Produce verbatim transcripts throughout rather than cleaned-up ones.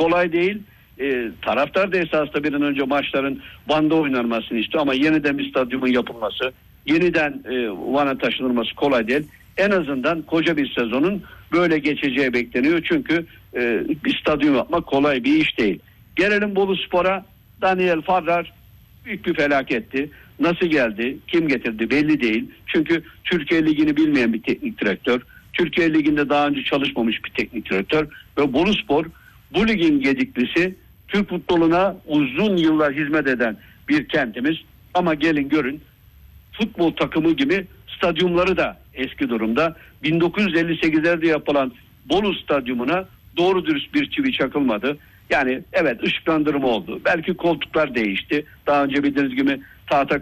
kolay değil. E, taraftar da esasında bir an önce maçların Van'da oynanmasını istiyor ama yeniden bir stadyumun yapılması, yeniden e, Van'a taşınılması kolay değil. En azından koca bir sezonun böyle geçeceği bekleniyor. Çünkü e, bir stadyum yapmak kolay bir iş değil. Gelelim Boluspor'a. Daniel Farrar büyük bir felaketti. Nasıl geldi, kim getirdi belli değil. Çünkü Türkiye Ligi'ni bilmeyen bir teknik direktör. Türkiye Ligi'nde daha önce çalışmamış bir teknik direktör. Ve Boluspor bu ligin gediklisi, Türk futboluna uzun yıllar hizmet eden bir kentimiz. Ama gelin görün, futbol takımı gibi stadyumları da eski durumda. bin dokuz yüz elli sekizlerde yapılan Bolu Stadyumuna doğru dürüst bir çivi çakılmadı. Yani evet, ışıklandırma oldu. Belki koltuklar değişti. Daha önce bildiğiniz gibi tahta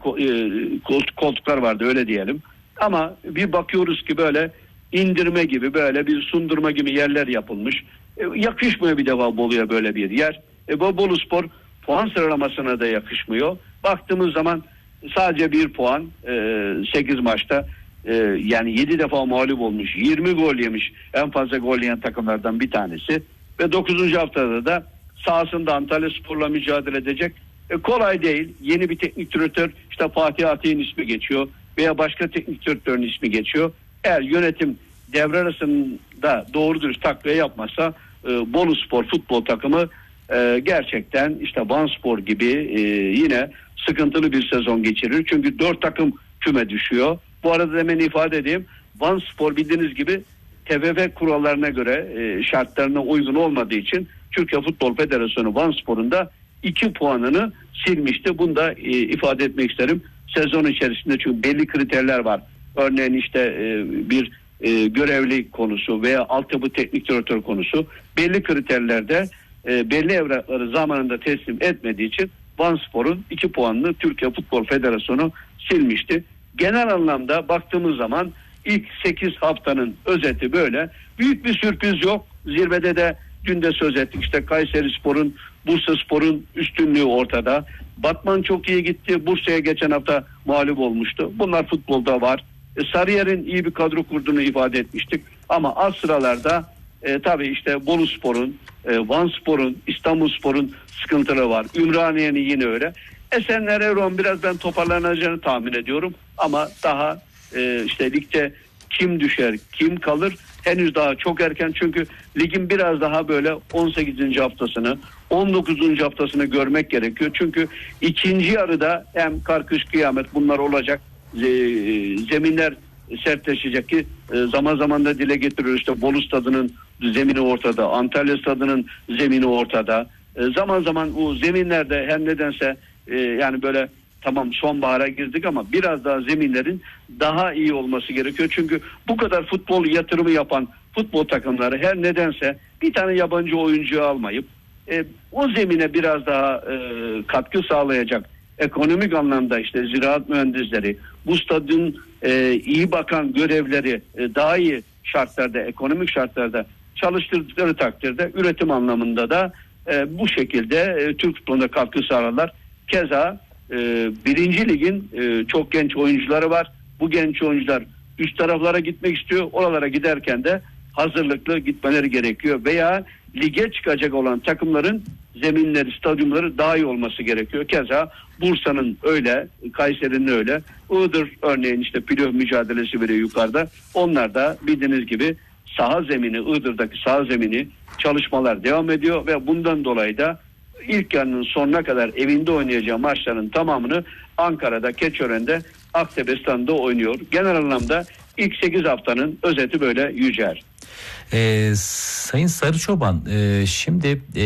koltuklar vardı, öyle diyelim. Ama bir bakıyoruz ki böyle indirme gibi, böyle bir sundurma gibi yerler yapılmış. E, yakışmıyor bir defa Bolu'ya böyle bir yer. E, bu Boluspor puan sıralamasına da yakışmıyor. Baktığımız zaman sadece bir puan e, sekiz maçta, e, yani yedi defa mağlup olmuş, yirmi gol yemiş, en fazla gol yiyen takımlardan bir tanesi. Ve dokuzuncu haftada da sahasında Antalyaspor'la mücadele edecek. E, kolay değil. Yeni bir teknik direktör, işte Fatih Atay'ın ismi geçiyor veya başka teknik direktörün ismi geçiyor. Eğer yönetim devre arasında doğru dürüst takviye yapmazsa e, Boluspor futbol takımı e, gerçekten işte Vanspor gibi e, yine sıkıntılı bir sezon geçirir. Çünkü dört takım küme düşüyor. Bu arada hemen ifade edeyim. Vanspor bildiğiniz gibi T F F kurallarına göre e, şartlarına uygun olmadığı için Türkiye Futbol Federasyonu Vanspor'un da iki puanını silmişti. Bunu da e, ifade etmek isterim. Sezon içerisinde çünkü belli kriterler var. Örneğin işte e, bir e, görevli konusu veya altyapı teknik direktör konusu belli kriterlerde e, belli evrakları zamanında teslim etmediği için Vanspor'un iki puanını Türkiye Futbol Federasyonu silmişti. Genel anlamda baktığımız zaman ilk sekiz haftanın özeti böyle. Büyük bir sürpriz yok. Zirvede de dün de söz ettik. İşte Kayserispor'un, Bursaspor'un üstünlüğü ortada. Batman çok iyi gitti. Bursa'ya geçen hafta mağlup olmuştu. Bunlar futbolda var. E, Sarıyer'in iyi bir kadro kurduğunu ifade etmiştik. Ama az sıralarda e, tabii işte Boluspor'un, e, Vanspor'un, İstanbulspor'un sıkıntıları var. Ümraniye'nin yine öyle. Esenler, Erzurum biraz ben toparlanacağını tahmin ediyorum. Ama daha e, işte ligde kim düşer, kim kalır henüz daha çok erken. Çünkü ligin biraz daha böyle on sekizinci haftasını, on dokuzuncu haftasını görmek gerekiyor. Çünkü ikinci yarıda hem kar kış kıyamet bunlar olacak. Zeminler sertleşecek ki zaman zaman da dile getiriyor. İşte Bolu stadının zemini ortada, Antalya stadının zemini ortada. Zaman zaman bu zeminlerde her nedense yani böyle tamam sonbahara girdik ama biraz daha zeminlerin daha iyi olması gerekiyor. Çünkü bu kadar futbol yatırımı yapan futbol takımları her nedense bir tane yabancı oyuncuyu almayıp e, o zemine biraz daha e, katkı sağlayacak ekonomik anlamda işte ziraat mühendisleri, bu stadın e, iyi bakan görevleri e, daha iyi şartlarda, ekonomik şartlarda çalıştırdıkları takdirde üretim anlamında da e, bu şekilde e, Türk futboluna katkı sağlarlar. Keza e, birinci ligin e, çok genç oyuncuları var. Bu genç oyuncular üst taraflara gitmek istiyor. Oralara giderken de hazırlıklı gitmeleri gerekiyor. Veya lige çıkacak olan takımların zeminleri, stadyumları daha iyi olması gerekiyor. Keza Bursa'nın öyle, Kayseri'nin öyle. Iğdır örneğin işte playoff mücadelesi veriyor yukarıda. Onlar da bildiğiniz gibi saha zemini, Iğdır'daki saha zemini çalışmalar devam ediyor ve bundan dolayı da ilk yarının sonuna kadar evinde oynayacağı maçların tamamını Ankara'da, Keçiören'de, Aktepe Stadı'nda oynuyor. Genel anlamda ilk sekiz haftanın özeti böyle Yücel. Ee, Sayın Sarıçoban, e, şimdi e,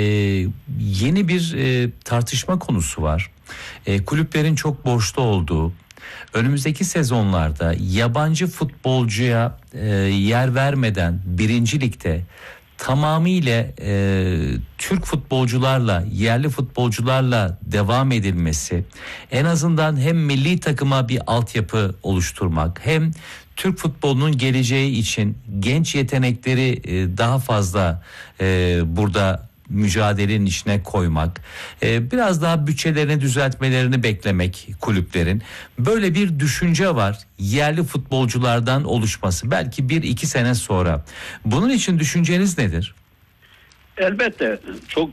yeni bir e, tartışma konusu var. E, kulüplerin çok borçlu olduğu, önümüzdeki sezonlarda yabancı futbolcuya e, yer vermeden birinci ligde tamamıyla e, Türk futbolcularla, yerli futbolcularla devam edilmesi, en azından hem milli takıma bir altyapı oluşturmak, hem Türk futbolunun geleceği için genç yetenekleri e, daha fazla e, burada mücadelenin içine koymak, e, biraz daha bütçelerini düzeltmelerini beklemek kulüplerin. Böyle bir düşünce var, yerli futbolculardan oluşması belki bir iki sene sonra. Bunun için düşünceniz nedir? Elbette çok